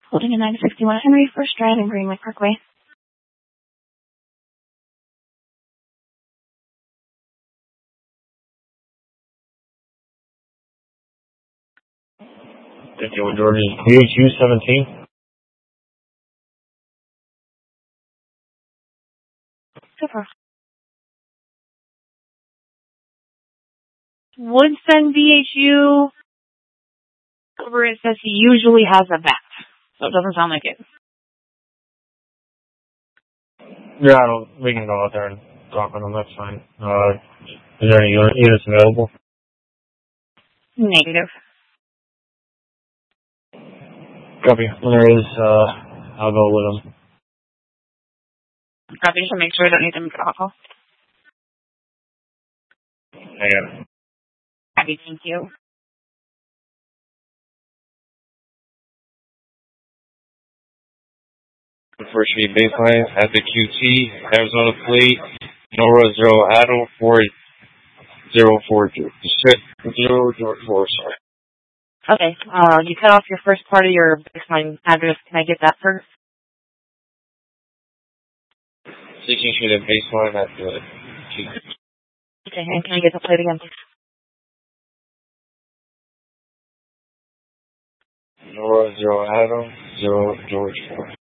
Holding a 961 Henry, First Drive in Greenway Parkway. Georgia, BHU 17. Super. Woodson BHU. Over it says he usually has a bat, so it doesn't sound like it. Yeah, we can go out there and talk on them, that's fine. Is there any units available? Negative. Copy. When there is, I'll go with them. Copy, just to make sure I don't need them to get a call. I got it. Copy, thank you. First Street baseline at the QT, Arizona plate, Nora 0 Adam 4040. 044, sorry. Okay, you cut off your first part of your baseline address. Can I get that first? 16th Street at baseline at the QT. Okay, and can I get the plate again, please? Nora 0 Adam 0 George 4.